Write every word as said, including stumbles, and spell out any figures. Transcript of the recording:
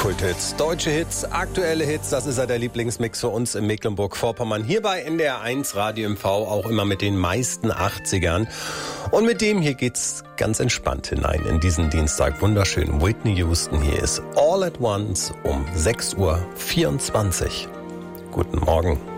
Kulthits, deutsche Hits, aktuelle Hits, das ist ja der Lieblingsmix für uns in Mecklenburg-Vorpommern. Hier bei N D R eins Radio M V auch immer mit den meisten achtzigern. Und mit dem hier geht's ganz entspannt hinein in diesen Dienstag. Wunderschön. Whitney Houston, hier ist All at Once um sechs Uhr vierundzwanzig. Guten Morgen.